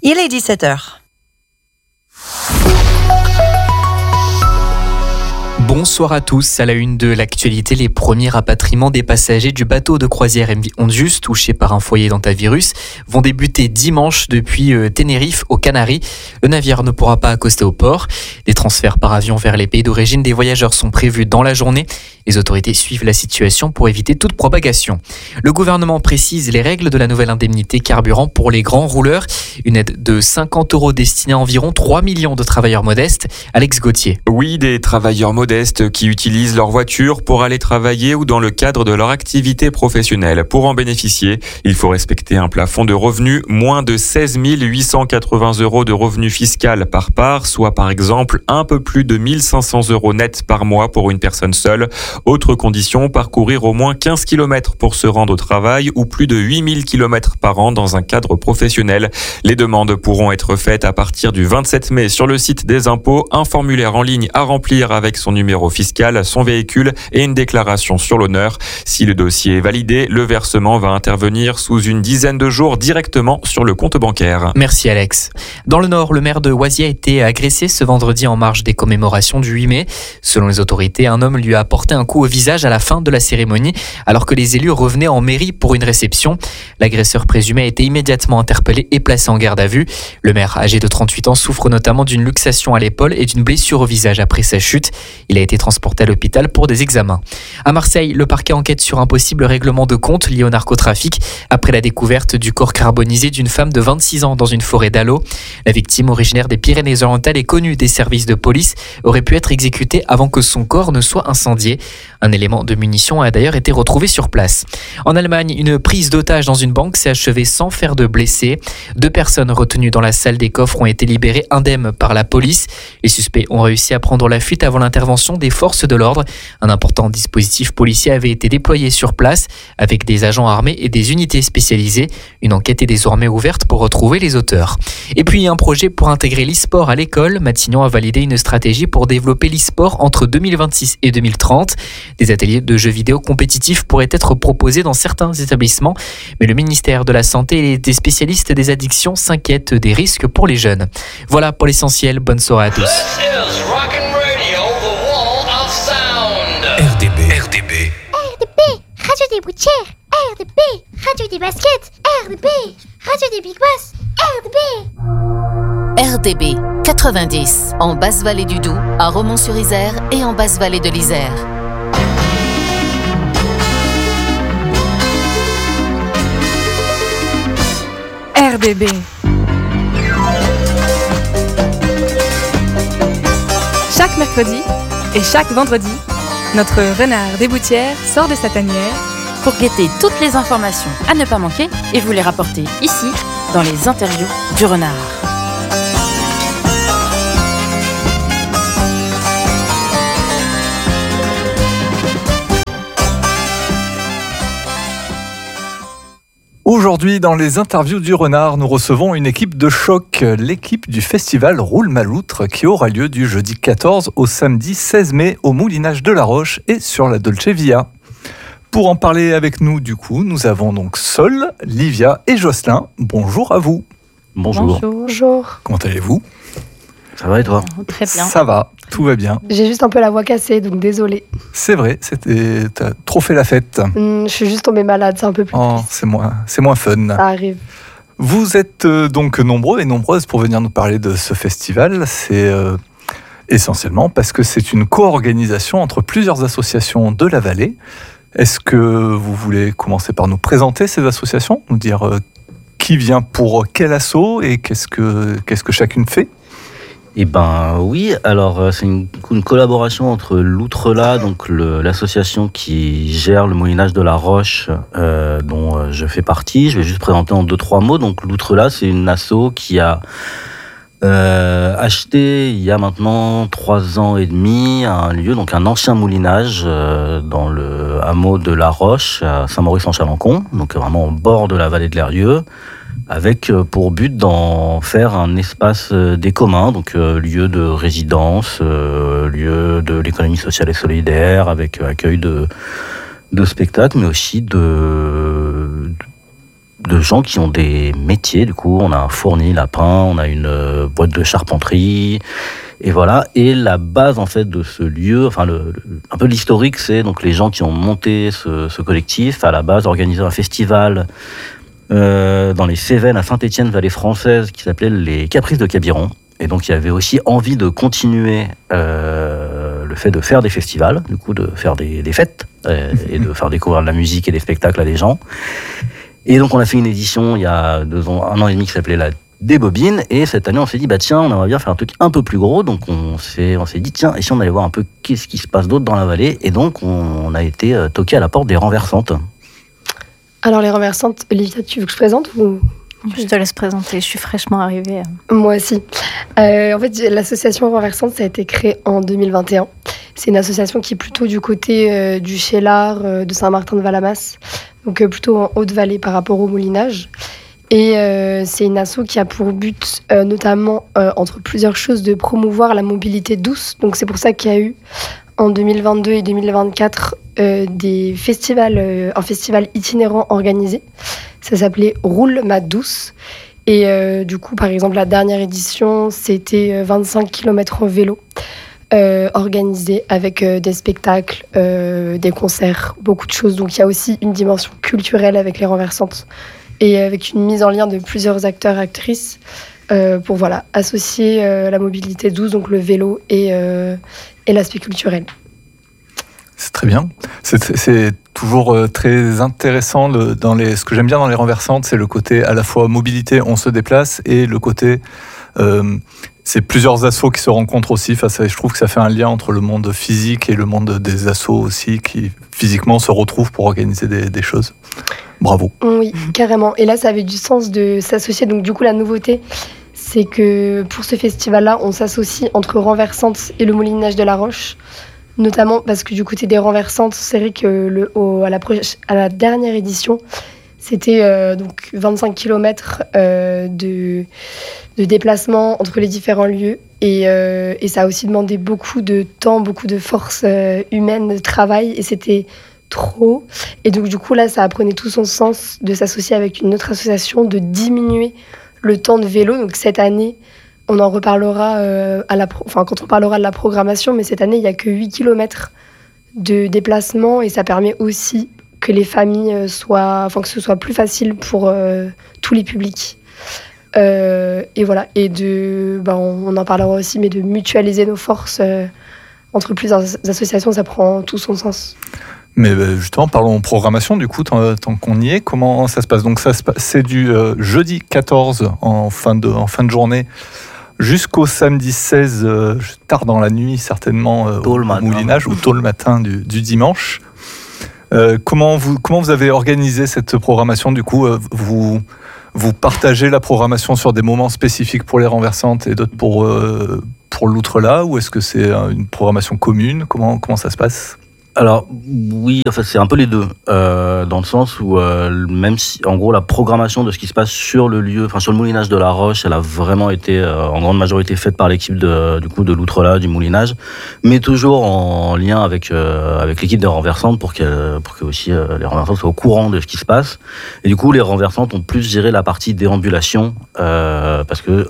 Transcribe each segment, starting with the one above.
Il est 17h. Bonsoir à tous. À la une de l'actualité, les premiers rapatriements des passagers du bateau de croisière MV Ondius, touché par un foyer d'hantavirus, vont débuter dimanche depuis Tenerife aux Canaries. Le navire ne pourra pas accoster au port. Des transferts par avion vers les pays d'origine des voyageurs sont prévus dans la journée. Les autorités suivent la situation pour éviter toute propagation. Le gouvernement précise les règles de la nouvelle indemnité carburant pour les grands rouleurs. Une aide de 50 € destinée à environ 3 millions de travailleurs modestes. Alex Gauthier. Oui, des travailleurs modestes qui utilisent leur voiture pour aller travailler ou dans le cadre de leur activité professionnelle. Pour en bénéficier, il faut respecter un plafond de revenus, moins de 16 880 € de revenus fiscal par part, soit par exemple un peu plus de 1 500 € net par mois pour une personne seule. Autre condition, parcourir au moins 15 km pour se rendre au travail ou plus de 8 000 km par an dans un cadre professionnel. Les demandes pourront être faites à partir du 27 mai sur le site des impôts, un formulaire en ligne à remplir avec son numéro fiscal, son véhicule et une déclaration sur l'honneur. Si le dossier est validé, le versement va intervenir sous une dizaine de jours directement sur le compte bancaire. Merci Alex. Dans le Nord, le maire de Oisier a été agressé ce vendredi en marge des commémorations du 8 mai. Selon les autorités, un homme lui a porté un coup au visage à la fin de la cérémonie alors que les élus revenaient en mairie pour une réception. L'agresseur présumé a été immédiatement interpellé et placé en garde à vue. Le maire, âgé de 38 ans, souffre notamment d'une luxation à l'épaule et d'une blessure au visage après sa chute. Il a été transporté à l'hôpital pour des examens. À Marseille, le parquet enquête sur un possible règlement de compte lié au narcotrafic après la découverte du corps carbonisé d'une femme de 26 ans dans une forêt d'Allo. La victime, originaire des Pyrénées-Orientales et connue des services de police, aurait pu être exécutée avant que son corps ne soit incendié. Un élément de munition a d'ailleurs été retrouvé sur place. En Allemagne, une prise d'otage dans une banque s'est achevée sans faire de blessés. 2 personnes retenues dans la salle des coffres ont été libérées indemnes par la police. Les suspects ont réussi à prendre la fuite avant l'intervention des forces de l'ordre. Un important dispositif policier avait été déployé sur place avec des agents armés et des unités spécialisées. Une enquête est désormais ouverte pour retrouver les auteurs. Et puis un projet pour intégrer l'e-sport à l'école. Matignon a validé une stratégie pour développer l'e-sport entre 2026 et 2030. Des ateliers de jeux vidéo compétitifs pourraient être proposés dans certains établissements, mais le ministère de la Santé et des spécialistes des addictions s'inquiètent des risques pour les jeunes. Voilà pour l'essentiel. Bonne soirée à tous. RDB, Radio des Boutières, RDB, Radio des Baskets, RDB, Radio des Big Boss, RDB 90, en Basse-Vallée du Doubs, à Romans-sur-Isère et en Basse-Vallée de l'Isère. RDB. Chaque mercredi et chaque vendredi, notre renard des Boutières sort de sa tanière pour guetter toutes les informations à ne pas manquer et vous les rapporter ici, dans les interviews du renard. Aujourd'hui, dans les interviews du renard, nous recevons une équipe de choc, l'équipe du festival Roule-Maloutre, qui aura lieu du jeudi 14 au samedi 16 mai au Moulinage de la Roche et sur la Dolce Via. Pour en parler avec nous, du coup, nous avons donc Sol, Livia et Jocelyn. Bonjour à vous. Bonjour. Bonjour. Comment allez-vous ? Ça va et toi ? Très bien. Ça va, tout va bien. J'ai juste un peu la voix cassée, donc désolée. C'est vrai, t'as trop fait la fête. Je suis juste tombée malade, c'est un peu plus triste. C'est moins fun. Ça arrive. Vous êtes donc nombreux et nombreuses pour venir nous parler de ce festival. C'est essentiellement parce que c'est une co-organisation entre plusieurs associations de la vallée. Est-ce que vous voulez commencer par nous présenter ces associations, nous dire qui vient pour quel asso et qu'est-ce que chacune fait ? Eh ben oui, alors c'est une collaboration entre l'Outrelat, donc l'association qui gère le Moulinage de la Roche, dont je fais partie. Je vais juste présenter en 2-3 mots. Donc l'Outrelat, c'est une asso qui a acheté il y a maintenant 3 ans et demi un lieu, donc un ancien moulinage dans le hameau de la Roche, à Saint-Maurice-en-Chalençon, donc vraiment au bord de la vallée de l'Eyrieux, avec pour but d'en faire un espace des communs, donc lieu de résidence, lieu de l'économie sociale et solidaire, avec accueil de spectacles, mais aussi de gens qui ont des métiers. Du coup, on a un fourni lapin, on a une boîte de charpenterie, et voilà. Et la base en fait de ce lieu, enfin un peu l'historique, c'est donc les gens qui ont monté ce collectif. À la base, organiser un festival dans les Cévennes à Saint-Étienne, vallée française, qui s'appelait les Caprices de Cabiron. Et donc, il y avait aussi envie de continuer le fait de faire des festivals, du coup, de faire des fêtes et de faire découvrir de la musique et des spectacles à des gens. Et donc, on a fait une édition il y a 2 ans, 1 an et demi, qui s'appelait la Débobine. Et cette année, on s'est dit, bah tiens, on aimerait bien faire un truc un peu plus gros. Donc, on s'est dit, tiens, et si on allait voir un peu qu'est-ce qui se passe d'autre dans la vallée. Et donc, on a été toqué à la porte des Renversantes. Alors, les Renversantes, Olivia, tu veux que je présente ou... Je te laisse présenter, je suis fraîchement arrivée. Moi aussi. En fait, l'association Renversante, ça a été créé en 2021. C'est une association qui est plutôt du côté du Chélard, de Saint-Martin-de-Valamas, donc plutôt en Haute-Vallée par rapport au moulinage. Et c'est une asso qui a pour but, notamment, entre plusieurs choses, de promouvoir la mobilité douce. Donc c'est pour ça qu'il y a eu, en 2022 et 2024, des festivals, un festival itinérant organisé. Ça s'appelait Roule ma douce. Et du coup, par exemple, la dernière édition, c'était 25 km en vélo, organisé avec des spectacles, des concerts, beaucoup de choses. Donc il y a aussi une dimension culturelle avec les Renversantes et avec une mise en lien de plusieurs acteurs et actrices pour associer la mobilité douce, donc le vélo et l'aspect culturel. C'est très bien. C'est toujours très intéressant. Ce que j'aime bien dans les Renversantes, c'est le côté à la fois mobilité, on se déplace, et le côté... c'est plusieurs assos qui se rencontrent aussi. Je trouve que ça fait un lien entre le monde physique et le monde des assos aussi, qui physiquement se retrouvent pour organiser des choses. Bravo. Oui, carrément. Et là, ça avait du sens de s'associer. Donc du coup, la nouveauté, c'est que pour ce festival-là, on s'associe entre Renversantes et le Moulinage de la Roche. Notamment parce que du côté des Renversantes, c'est vrai que à la dernière édition, c'était donc 25 km de déplacement entre les différents lieux. Et ça a aussi demandé beaucoup de temps, beaucoup de force humaine, de travail. Et c'était trop. Et donc du coup, là, ça apprenait tout son sens de s'associer avec une autre association, de diminuer le temps de vélo. Donc cette année... On en reparlera quand on parlera de la programmation, mais cette année, il n'y a que 8 km de déplacement et ça permet aussi que les familles que ce soit plus facile pour tous les publics. Et voilà. Et on en parlera aussi, mais de mutualiser nos forces entre plusieurs associations, ça prend tout son sens. Mais justement, parlons programmation, du coup, tant qu'on y est, comment ça se passe ? Donc c'est du jeudi 14 en fin de journée, jusqu'au samedi 16, tard dans la nuit certainement, au Moulinage, ou tôt le matin du dimanche. Comment vous avez organisé cette programmation ? Du coup, vous partagez la programmation sur des moments spécifiques pour les Renversantes et d'autres pour l'Outre-là, ou est-ce que c'est une programmation commune ? Comment ça se passe ? Alors oui, en fait, c'est un peu les deux, dans le sens où même si, en gros, la programmation de ce qui se passe sur le lieu, enfin sur le Moulinage de la Roche, elle a vraiment été en grande majorité faite par l'équipe de l'Outre-là, du Moulinage, mais toujours en lien avec l'équipe des Renversantes pour que aussi les Renversantes soient au courant de ce qui se passe. Et du coup, les Renversantes ont plus géré la partie déambulation parce que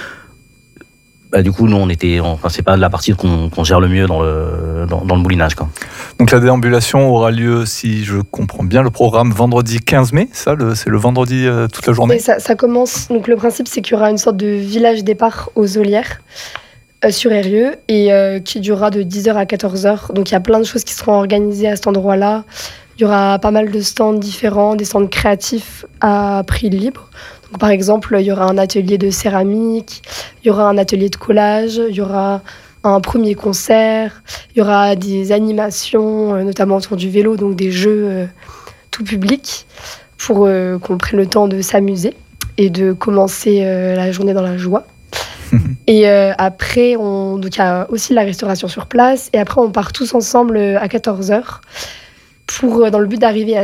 du coup, nous, c'est pas la partie qu'on gère le mieux dans le Moulinage, quoi. Donc la déambulation aura lieu, si je comprends bien le programme, vendredi 15 mai, c'est le vendredi toute la journée. Et ça commence, donc le principe, c'est qu'il y aura une sorte de village départ aux Olières sur Eyrieux et qui durera de 10h à 14h. Donc il y a plein de choses qui seront organisées à cet endroit-là. Il y aura pas mal de stands différents, des stands créatifs à prix libre. Donc, par exemple, il y aura un atelier de céramique, il y aura un atelier de collage, il y aura un premier concert, il y aura des animations, notamment autour du vélo, donc des jeux tout public, pour qu'on prenne le temps de s'amuser et de commencer la journée dans la joie. Et après, donc il y a aussi la restauration sur place, et après on part tous ensemble à 14h. Dans le but d'arriver à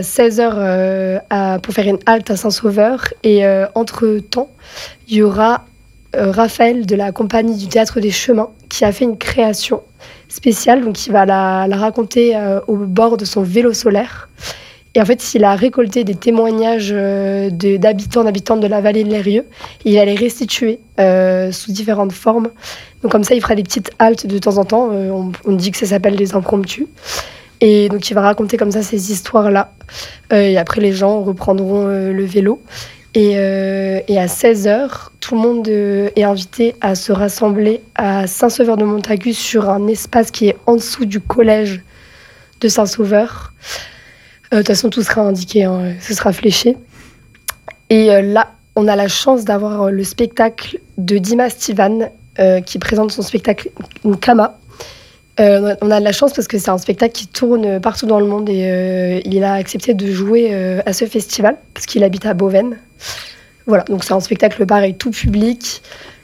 16h pour faire une halte à Saint-Sauveur. Et entre-temps, il y aura Raphaël de la compagnie du Théâtre des Chemins qui a fait une création spéciale. Donc il va la raconter au bord de son vélo solaire. Et en fait, il a récolté des témoignages d'habitantes de la vallée de l'Eyrieux. Il va les restituer sous différentes formes. Donc comme ça, il fera des petites haltes de temps en temps. On dit que ça s'appelle des impromptus. Et donc il va raconter comme ça ces histoires-là. Et après, les gens reprendront le vélo. Et à 16h, tout le monde est invité à se rassembler à Saint-Sauveur-de-Montagut sur un espace qui est en dessous du collège de Saint-Sauveur. De toute façon, tout sera indiqué, hein, ce sera fléché. Et là, on a la chance d'avoir le spectacle de Dima Stivan qui présente son spectacle Kama. On a de la chance parce que c'est un spectacle qui tourne partout dans le monde et il a accepté de jouer à ce festival parce qu'il habite à Beauvais. Voilà, donc c'est un spectacle pareil, tout public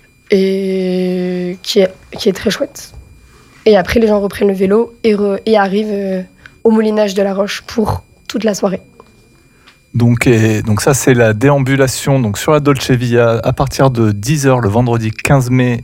et qui est très chouette. Et après, les gens reprennent le vélo et arrivent au Moulinage de la Roche pour toute la soirée. Donc ça, c'est la déambulation donc, sur la Dolce Via à partir de 10h le vendredi 15 mai.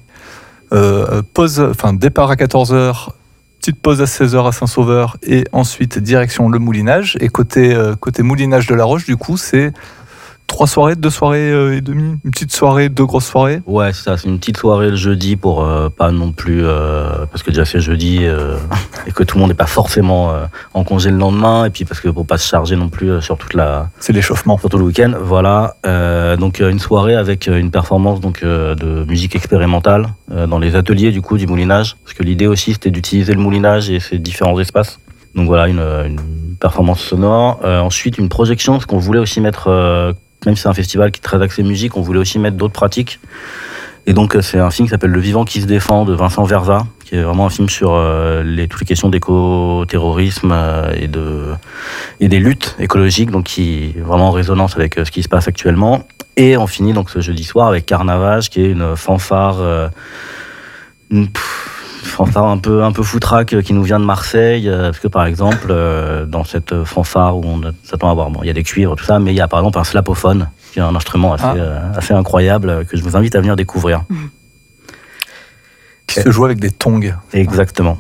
Départ à 14h, petite pause à 16h à Saint-Sauveur et ensuite direction le Moulinage. Et côté Moulinage de la Roche, du coup, c'est 3 soirées, 2 soirées et demie, une petite soirée, 2 grosses soirées. Ouais, c'est ça, c'est une petite soirée le jeudi pour pas non plus, parce que déjà c'est jeudi et que tout le monde n'est pas forcément en congé le lendemain, et puis parce que pour pas se charger non plus sur toute la... C'est l'échauffement. Sur tout le week-end, voilà. Donc une soirée avec une performance de musique expérimentale dans les ateliers du coup du Moulinage, parce que l'idée aussi c'était d'utiliser le Moulinage et ses différents espaces. Donc voilà, une performance sonore. Ensuite une projection, parce qu'on voulait aussi mettre... Même si c'est un festival qui est très axé musique, on voulait aussi mettre d'autres pratiques. Et donc, c'est un film qui s'appelle Le Vivant qui se défend de Vincent Verza, qui est vraiment un film sur toutes les questions d'éco-terrorisme et des luttes écologiques, donc qui est vraiment en résonance avec ce qui se passe actuellement. Et on finit donc ce jeudi soir avec Carnavage, qui est une fanfare... fanfare un peu foutraque qui nous vient de Marseille, parce que par exemple dans cette fanfare où on s'attend à voir, il y a des cuivres tout ça, mais il y a par exemple un slapophone qui est un instrument assez incroyable que je vous invite à venir découvrir. Qui se joue avec des tongs. Exactement.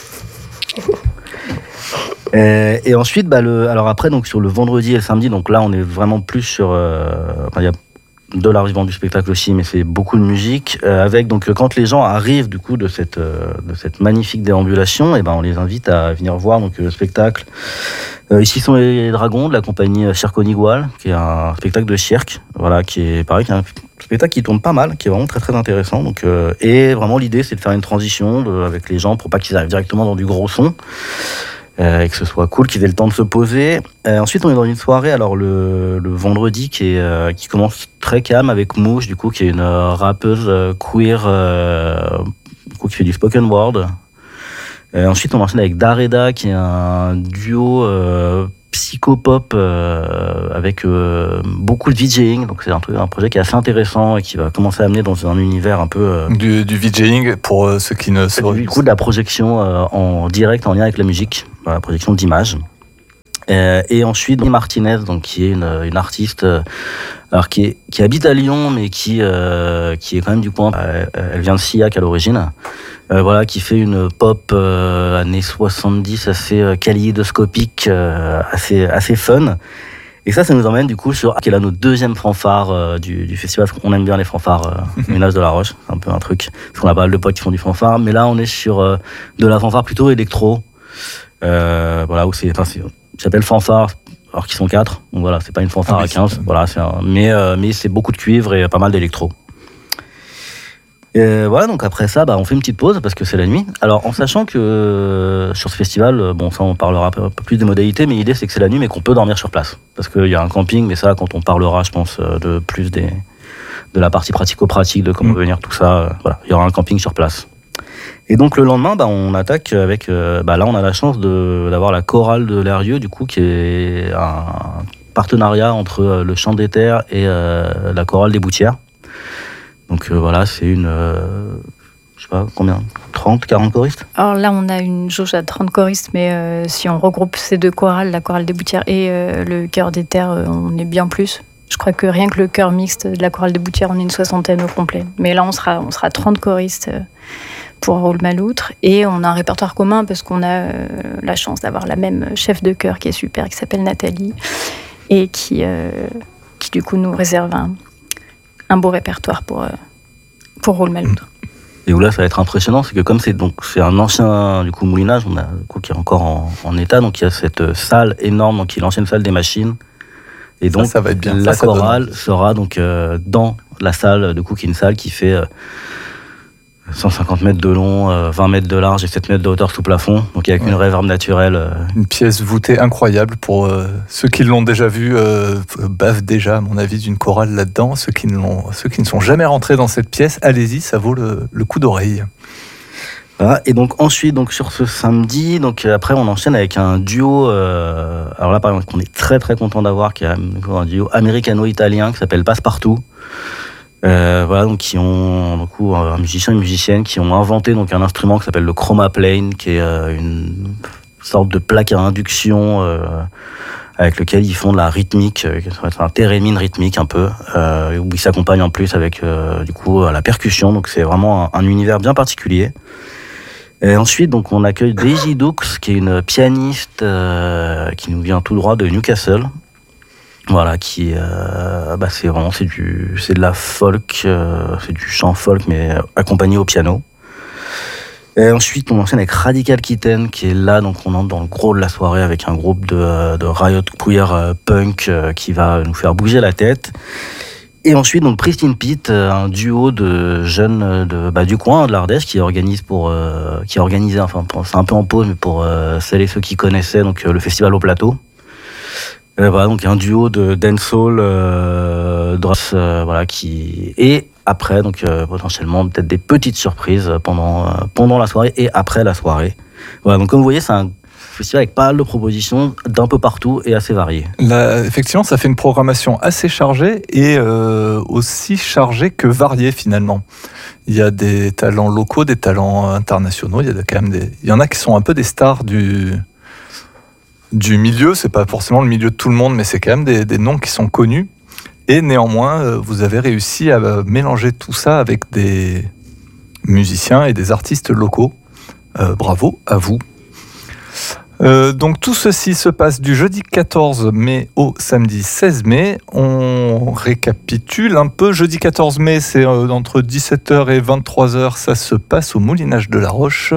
Et ensuite alors après donc sur le vendredi et le samedi, donc là on est vraiment plus sur il y a de l'arrivant du spectacle aussi, mais c'est beaucoup de musique avec donc quand les gens arrivent du coup de cette magnifique déambulation, et on les invite à venir voir donc le spectacle. Ici sont les Dragons de la compagnie Circonigual, qui est un spectacle de cirque, voilà, qui est pareil, qui est un spectacle qui tourne pas mal, qui est vraiment très très intéressant. Donc et vraiment l'idée c'est de faire une transition avec les gens pour pas qu'ils arrivent directement dans du gros son. Et que ce soit cool, qu'ils aient le temps de se poser. Ensuite, on est dans une soirée, alors le vendredi, qui commence très calme avec Mouche, du coup, qui est une rappeuse queer, du coup, qui fait du spoken word. Ensuite, on enchaîne avec Dareda, qui est un duo psychopop avec beaucoup de DJing. Donc, c'est un projet qui est assez intéressant et qui va commencer à amener dans un univers un peu... Du DJing, pour ceux qui ne sauraient pas. Du coup, de la projection en direct, en lien avec la musique. La projection d'images. Et ensuite, Martinez, donc, qui est une artiste alors qui habite à Lyon, mais qui est quand même du coin. Elle vient de Sillac à l'origine. Voilà, qui fait une pop années 70 assez kaléidoscopique, assez fun. Et ça nous emmène du coup sur qui est là notre deuxième fanfare du festival. On aime bien les fanfares Moulinage de la Roche, c'est un peu un truc. Parce qu'on a pas mal de potes qui font du fanfare, mais là on est sur de la fanfare plutôt électro. Voilà, où ça s'appelle fanfare, alors qu'ils sont 4, donc voilà, c'est pas une fanfare à 15, voilà, mais c'est beaucoup de cuivre et pas mal d'électro. Et voilà, donc après ça, on fait une petite pause parce que c'est la nuit. Alors, en sachant que sur ce festival, ça on parlera un peu plus des modalités, mais l'idée c'est que c'est la nuit, mais qu'on peut dormir sur place. Parce qu'il y a un camping, mais ça, quand on parlera, je pense, de plus de la partie pratico-pratique, de comment venir, tout ça, voilà, il y aura un camping sur place. Et donc le lendemain, on attaque avec... là, on a la chance d'avoir la chorale de l'Eyrieux, du coup, qui est un partenariat entre le Chant des Terres et la chorale des Boutières. Donc voilà, c'est une... je sais pas, combien 30, 40 choristes? Alors là, on a une jauge à 30 choristes, mais si on regroupe ces deux chorales, la chorale des Boutières et le chœur des Terres, on est bien plus. Je crois que rien que le chœur mixte de la chorale des Boutières, on est une 60aine au complet. Mais là, on sera 30 choristes pour Raoul-Maloutre. Et on a un répertoire commun parce qu'on a la chance d'avoir la même chef de chœur qui est super, qui s'appelle Nathalie, et qui du coup nous réserve un beau répertoire pour Raoul-Maloutre. Et où là, ça va être impressionnant, c'est que comme c'est un ancien du coup moulinage, qui est encore en état, donc il y a cette salle énorme, donc qui est l'ancienne salle des machines. Et donc ça va être bien. La chorale sera donc dans la salle, du coup, qui est une salle qui fait 150 mètres de long, 20 mètres de large et 7 mètres de hauteur sous plafond. Donc avec une réverb naturelle. Une pièce voûtée incroyable pour ceux qui l'ont déjà vu, bavent déjà, à mon avis, d'une chorale là-dedans. Ceux qui ne sont jamais rentrés dans cette pièce, allez-y, ça vaut le coup d'oreille. Voilà. Et donc ensuite, donc sur ce samedi, donc après on enchaîne avec un duo. Alors là, par exemple, qu'on est très très content d'avoir, qui est un duo américano-italien qui s'appelle Passepartout. Voilà, donc qui ont du coup un musicien et une musicienne qui ont inventé donc un instrument qui s'appelle le chroma plane, qui est une sorte de plaque à induction avec lequel ils font de la rythmique, c'est un thérémine rythmique un peu, où ils s'accompagnent en plus avec du coup la percussion. Donc c'est vraiment un univers bien particulier. Et ensuite, donc, on accueille Daisy Dukes, qui est une pianiste qui nous vient tout droit de Newcastle. Voilà, qui c'est de la folk, c'est du chant folk, mais accompagné au piano. Et ensuite, on enchaîne avec Radical Kitten, qui est là, donc on entre dans le gros de la soirée avec un groupe de riot queer punk qui va nous faire bouger la tête. Et ensuite, donc Pristine Pete, un duo de jeunes du coin, de l'Ardèche, qui organise c'est un peu en pause, mais pour celles et ceux qui connaissaient donc le festival au Plateau. Voilà, donc un duo de dancehall, et après, donc potentiellement peut-être des petites surprises pendant la soirée et après la soirée. Voilà, donc comme vous voyez, c'est un festival avec pas mal de propositions d'un peu partout et assez variées. Là, effectivement, ça fait une programmation assez chargée et aussi chargée que variée finalement. Il y a des talents locaux, des talents internationaux. Il y en a qui sont un peu des stars du milieu. C'est pas forcément le milieu de tout le monde, mais c'est quand même des noms qui sont connus. Et néanmoins, vous avez réussi à mélanger tout ça avec des musiciens et des artistes locaux. Bravo à vous. Donc tout ceci se passe du jeudi 14 mai au samedi 16 mai. On récapitule un peu. Jeudi 14 mai, c'est entre 17h et 23h, ça se passe au Moulinage de la Roche.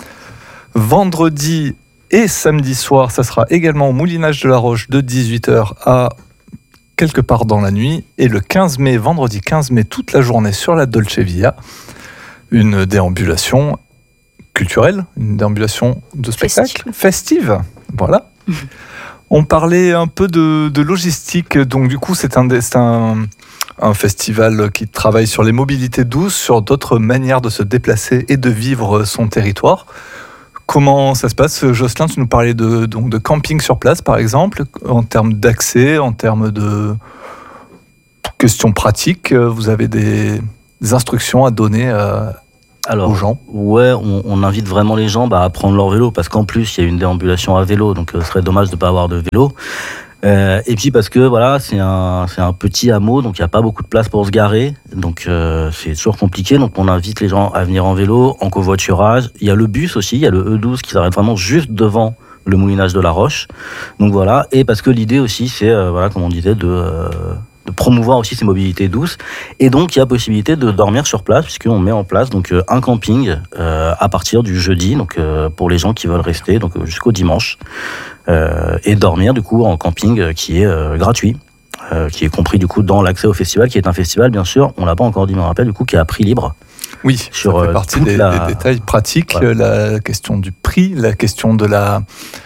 Vendredi et samedi soir, ça sera également au Moulinage de la Roche de 18h à quelque part dans la nuit. Et le 15 mai, vendredi 15 mai, toute la journée sur la Dolce Via, une déambulation culturelle, une déambulation de spectacle festive. Voilà. On parlait un peu de logistique, donc du coup c'est un festival qui travaille sur les mobilités douces, sur d'autres manières de se déplacer et de vivre son territoire. Comment ça se passe, Jocelyn? Tu nous parlais de camping sur place, par exemple, en termes d'accès, en termes de questions pratiques. Vous avez des instructions à donner aux gens? Ouais, on invite vraiment les gens à prendre leur vélo, parce qu'en plus, il y a une déambulation à vélo, donc ce serait dommage de ne pas avoir de vélo. Et puis parce que voilà, c'est un petit hameau, donc il n'y a pas beaucoup de place pour se garer, donc c'est toujours compliqué. Donc on invite les gens à venir en vélo, en covoiturage. Il y a le bus aussi, il y a le E12 qui s'arrête vraiment juste devant le Moulinage de la Roche. Donc voilà, et parce que l'idée aussi, c'est comme on disait, de promouvoir aussi ces mobilités douces. Et donc il y a possibilité de dormir sur place, puisqu'on met en place donc un camping à partir du jeudi, donc pour les gens qui veulent rester, donc jusqu'au dimanche. Et dormir du coup en camping qui est gratuit, qui est compris du coup dans l'accès au festival, qui est un festival bien sûr, on l'a pas encore dit mais on rappelle du coup, qui est à prix libre. Oui, ça fait partie des détails pratiques, voilà. La question du prix, la question de la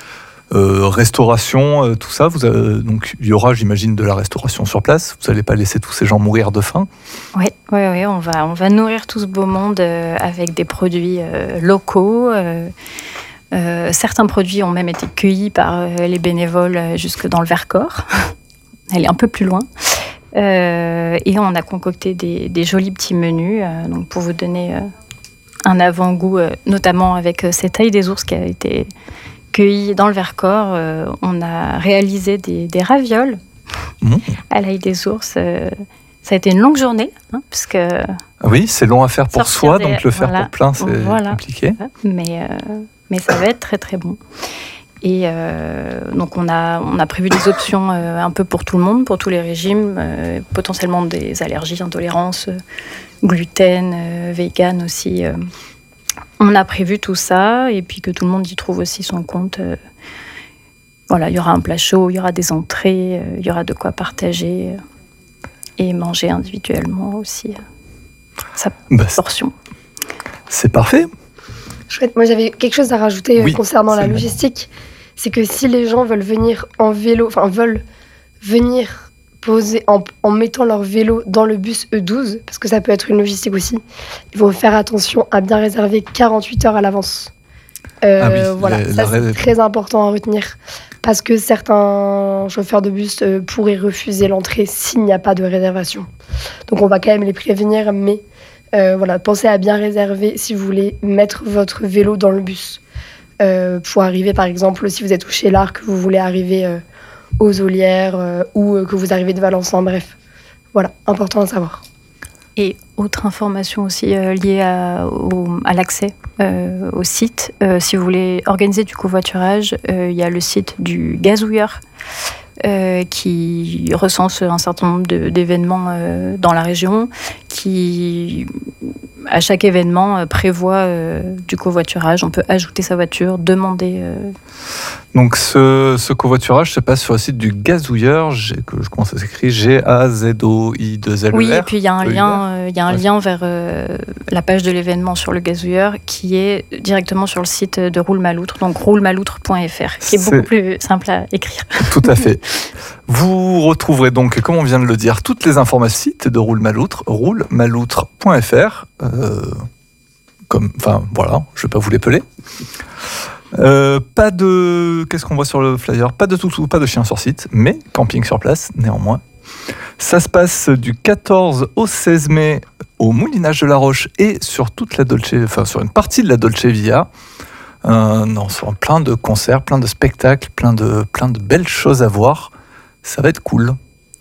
restauration, tout ça. Donc il y aura, j'imagine, de la restauration sur place. Vous n'allez pas laisser tous ces gens mourir de faim. Oui, on va nourrir tout ce beau monde avec des produits locaux. Certains produits ont même été cueillis par les bénévoles jusque dans le Vercors. Elle est un peu plus loin. Et on a concocté des jolis petits menus donc pour vous donner un avant-goût, notamment avec cette ail des ours qui a été cueillie dans le Vercors. On a réalisé des ravioles à l'ail des ours Ça a été une longue journée, parce que... Oui, c'est long à faire pour soi, donc le faire pour plein, c'est compliqué. Mais ça va être très très bon. Et donc on a prévu des options un peu pour tout le monde, pour tous les régimes, potentiellement des allergies, intolérances, gluten, vegan aussi. On a prévu tout ça, et puis que tout le monde y trouve aussi son compte. Voilà, il y aura un plat chaud, il y aura des entrées, il y aura de quoi partager et manger individuellement aussi sa portion. C'est parfait. Chouette. Moi, j'avais quelque chose à rajouter concernant la logistique. C'est que si les gens veulent venir en vélo, veulent venir poser en mettant leur vélo dans le bus E12, parce que ça peut être une logistique aussi, il faut faire attention à bien réserver 48 heures à l'avance. C'est très important à retenir. Parce que certains chauffeurs de bus pourraient refuser l'entrée s'il n'y a pas de réservation. Donc on va quand même les prévenir, mais pensez à bien réserver si vous voulez mettre votre vélo dans le bus. Pour arriver, par exemple, si vous êtes au Chélar, que vous voulez arriver aux Olières ou que vous arrivez de Valençon, bref. Voilà, important à savoir. Et autre information aussi liée à l'accès au site. Si vous voulez organiser du covoiturage, il y a le site du Gazouilleur qui recense un certain nombre d'événements dans la région, qui, à chaque événement, prévoit du covoiturage. On peut ajouter sa voiture, demander... Donc ce covoiturage se passe sur le site du Gazouilleur, comment ça s'écrit, Gazoi2LER. Oui, et puis il y a un lien vers la page de l'événement sur le Gazouilleur qui est directement sur le site de Roule-Maloutre, donc roulemaloutre.fr, qui est beaucoup plus simple à écrire. Tout à fait. Vous retrouverez donc, comme on vient de le dire, toutes les informations site de Roule-Maloutre, roulemaloutre.fr. Je ne vais pas vous l'épeler. Pas de... Qu'est-ce qu'on voit sur le flyer ? Pas de toutou, pas de chien sur site, mais camping sur place, néanmoins. Ça se passe du 14 au 16 mai au Moulinage de la Roche et sur toute la sur une partie de la Dolce Via. Sur plein de concerts, plein de spectacles, plein de belles choses à voir. Ça va être cool.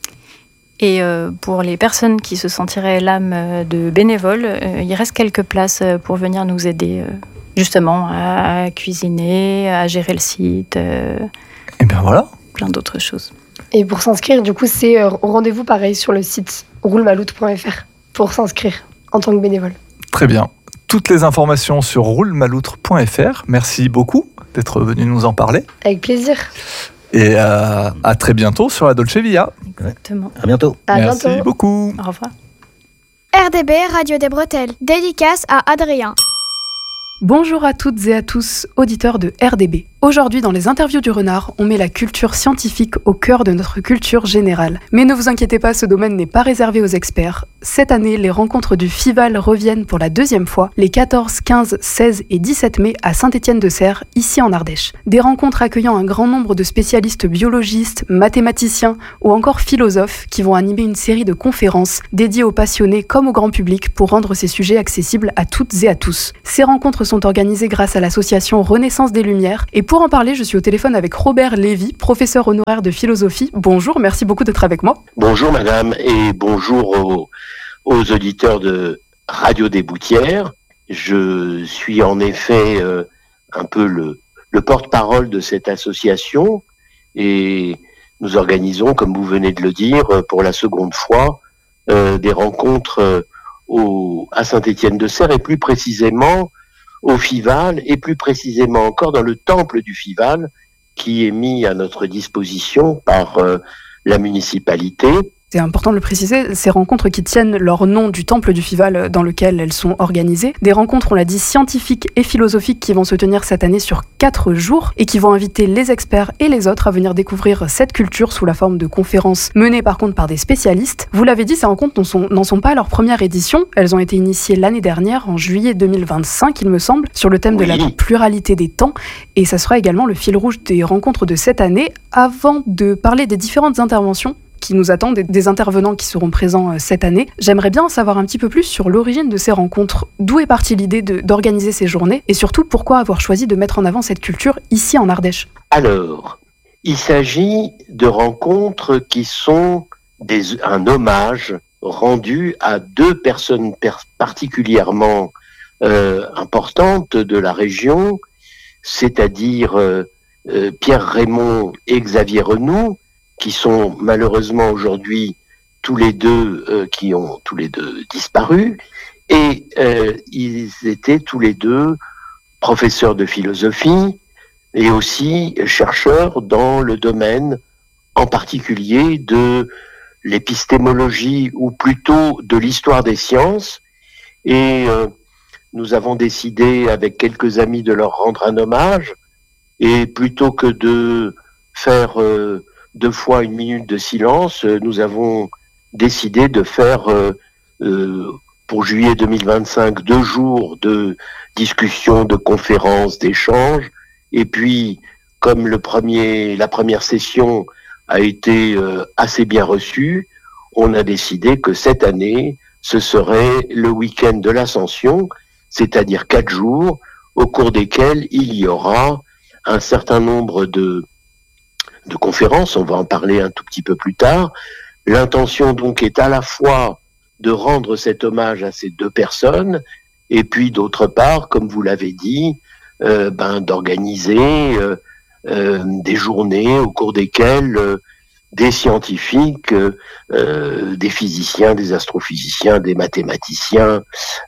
Et pour les personnes qui se sentiraient l'âme de bénévoles, il reste quelques places pour venir nous aider justement à cuisiner, à gérer le site. Et bien voilà. Plein d'autres choses. Et pour s'inscrire, du coup, c'est rendez-vous pareil sur le site roulemaloutre.fr pour s'inscrire en tant que bénévole. Très bien. Toutes les informations sur roulemaloutre.fr. Merci beaucoup d'être venu nous en parler. Avec plaisir. Et à très bientôt sur la Dolce Via. Exactement. À bientôt. Merci beaucoup. Au revoir. RDB, Radio des Bretelles. Dédicace à Adrien. Bonjour à toutes et à tous, auditeurs de RDB. Aujourd'hui, dans les interviews du renard, on met la culture scientifique au cœur de notre culture générale. Mais ne vous inquiétez pas, ce domaine n'est pas réservé aux experts. Cette année, les rencontres du FIVAL reviennent pour la deuxième fois, les 14, 15, 16 et 17 mai à Saint-Étienne-de-Serres, ici en Ardèche. Des rencontres accueillant un grand nombre de spécialistes biologistes, mathématiciens ou encore philosophes qui vont animer une série de conférences dédiées aux passionnés comme au grand public pour rendre ces sujets accessibles à toutes et à tous. Ces rencontres sont organisées grâce à l'association Renaissance des Lumières. Et pour en parler, je suis au téléphone avec Robert Lévy, professeur honoraire de philosophie. Bonjour, merci beaucoup d'être avec moi. Bonjour madame et bonjour aux auditeurs de Radio des Boutières. Je suis en effet un peu le porte-parole de cette association et nous organisons, comme vous venez de le dire, pour la seconde fois, des rencontres à Saint-Étienne-de-Serres et plus précisément au FIVAL et plus précisément encore dans le temple du FIVAL qui est mis à notre disposition par la municipalité. C'est important de le préciser, ces rencontres qui tiennent leur nom du temple du FIVAL dans lequel elles sont organisées. Des rencontres, on l'a dit, scientifiques et philosophiques qui vont se tenir cette année sur 4 jours et qui vont inviter les experts et les autres à venir découvrir cette culture sous la forme de conférences menées par contre par des spécialistes. Vous l'avez dit, ces rencontres n'en sont pas à leur première édition. Elles ont été initiées l'année dernière, en juillet 2025, il me semble, sur le thème de la pluralité des temps. Et ça sera également le fil rouge des rencontres de cette année. Avant de parler des différentes interventions qui nous attendent, des intervenants qui seront présents cette année. J'aimerais bien en savoir un petit peu plus sur l'origine de ces rencontres. D'où est partie l'idée d'organiser ces journées et surtout pourquoi avoir choisi de mettre en avant cette culture ici en Ardèche ? Alors, il s'agit de rencontres qui sont un hommage rendu à 2 personnes particulièrement importantes de la région, c'est-à-dire Pierre Raymond et Xavier Renoux, qui sont malheureusement aujourd'hui tous les deux qui ont tous les deux disparu, et ils étaient tous les deux professeurs de philosophie et aussi chercheurs dans le domaine en particulier de l'épistémologie ou plutôt de l'histoire des sciences, et nous avons décidé avec quelques amis de leur rendre un hommage, et plutôt que de faire 2 fois 1 minute de silence, nous avons décidé de faire pour juillet 2025 2 jours de discussions, de conférences, d'échanges, et puis comme la première session a été assez bien reçue, on a décidé que cette année, ce serait le week-end de l'Ascension, c'est-à-dire 4 jours, au cours desquels il y aura un certain nombre de conférences, on va en parler un tout petit peu plus tard. L'intention donc est à la fois de rendre cet hommage à ces 2 personnes, et puis d'autre part, comme vous l'avez dit, d'organiser des journées au cours desquelles des scientifiques, des physiciens, des astrophysiciens, des mathématiciens,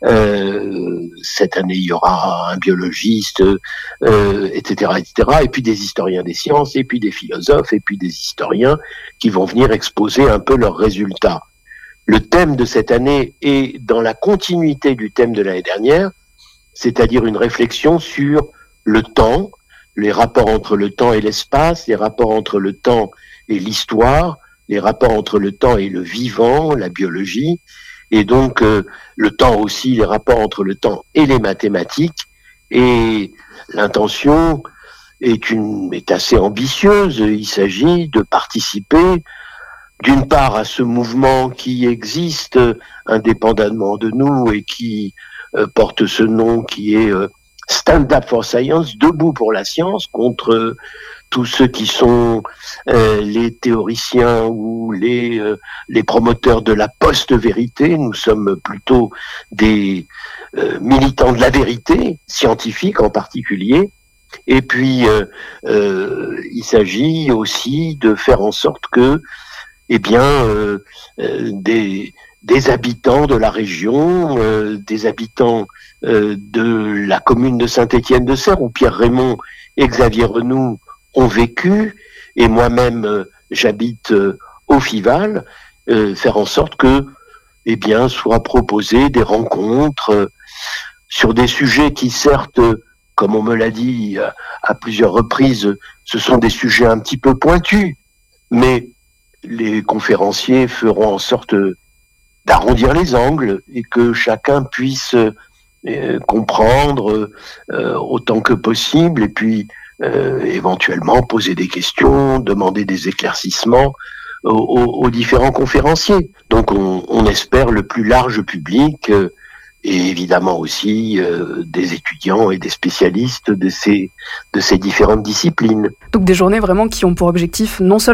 cette année il y aura un biologiste, etc., et puis des historiens des sciences, et puis des philosophes, et puis des historiens qui vont venir exposer un peu leurs résultats. Le thème de cette année est dans la continuité du thème de l'année dernière, c'est-à-dire une réflexion sur le temps, les rapports entre le temps et l'espace, les rapports entre le temps et l'histoire, les rapports entre le temps et le vivant, la biologie, et donc le temps aussi, les rapports entre le temps et les mathématiques. Et l'intention est assez ambitieuse. Il s'agit de participer d'une part à ce mouvement qui existe indépendamment de nous et qui porte ce nom qui est Stand Up for Science, debout pour la science, contre tous ceux qui sont les théoriciens ou les promoteurs de la post-vérité. Nous sommes plutôt des militants de la vérité, scientifique en particulier. Et puis, il s'agit aussi de faire en sorte que des habitants de la région, des habitants de la commune de Saint-Étienne-de-Serres, où Pierre Raymond et Xavier Renoux ont vécu, et moi-même j'habite au Fival, faire en sorte que soient proposées des rencontres sur des sujets qui, certes, comme on me l'a dit à plusieurs reprises, ce sont des sujets un petit peu pointus, mais les conférenciers feront en sorte d'arrondir les angles et que chacun puisse comprendre autant que possible, et puis éventuellement poser des questions, demander des éclaircissements aux différents conférenciers. Donc on espère le plus large public et évidemment aussi des étudiants et des spécialistes de ces différentes disciplines. Donc des journées vraiment qui ont pour objectif non seulement